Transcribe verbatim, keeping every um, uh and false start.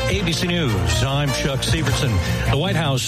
A B C News, I'm Chuck Severson. The White House